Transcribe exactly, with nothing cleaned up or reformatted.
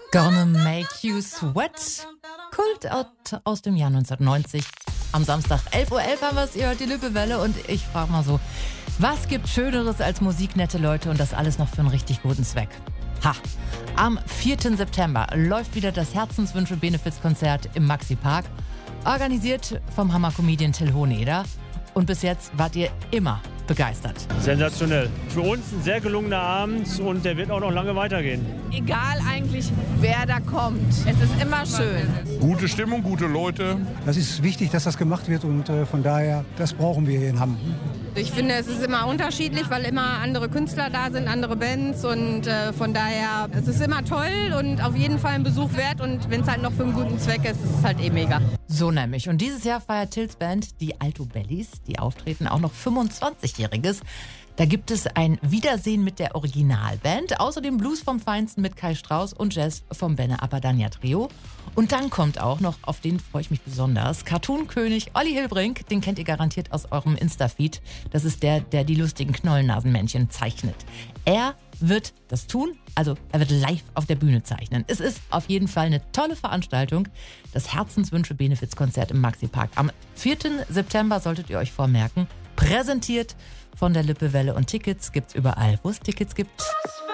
Gonna Make You Sweat. Kultart aus dem Jahr neunzehnhundertneunzig. Am Samstag elf Uhr elf haben wir es, ihr hört die Lippewelle und ich frage mal so, was gibt Schöneres als Musik, nette Leute und das alles noch für einen richtig guten Zweck? Ha! Am vierten September läuft wieder das Herzenswünsche-Benefizkonzert im Maxi-Park, organisiert vom Hammer-Comedian Till Hoheneder. Und bis jetzt wart ihr immer begeistert. Sensationell. Für uns ein sehr gelungener Abend und der wird auch noch lange weitergehen. Egal eigentlich, wer da kommt. Es ist immer schön. Gute Stimmung, gute Leute. Das ist wichtig, dass das gemacht wird und äh, von daher, das brauchen wir hier in Hamm. Ich finde, es ist immer unterschiedlich, weil immer andere Künstler da sind, andere Bands und äh, von daher, es ist immer toll und auf jeden Fall ein Besuch wert und wenn es halt noch für einen guten Zweck ist, ist es halt eh mega. So nämlich. Und dieses Jahr feiert Tills Band, die Alto Bellies, die auftreten, auch noch fünfundzwanzigjähriges. Da gibt es ein Wiedersehen mit der Originalband, außerdem Blues vom Feinsten mit Kai Strauss und Jazz vom Benne Apadania Trio. Und dann kommt auch noch, auf den freue ich mich besonders, Cartoon-König Olli Hilbrink, den kennt ihr garantiert aus eurem Insta-Feed. Das ist der, der die lustigen Knollennasenmännchen zeichnet. Er wird das tun, also er wird live auf der Bühne zeichnen. Es ist auf jeden Fall eine tolle Veranstaltung, das Herzenswünsche-Benefizkonzert im Maxi-Park. Am vierten September solltet ihr euch vormerken, präsentiert von der Lippewelle und Tickets gibt's überall, wo es Tickets gibt.